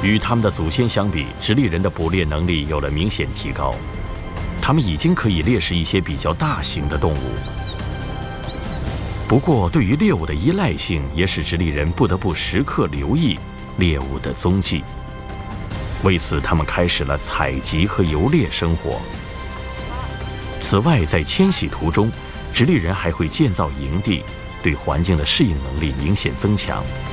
与他们的祖先相比，直立人的捕猎能力有了明显提高，他们已经可以猎食一些比较大型的动物。不过，对于猎物的依赖性也使直立人不得不时刻留意猎物的踪迹。为此，他们开始了采集和游猎生活。此外，在迁徙途中，直立人还会建造营地，对环境的适应能力明显增强。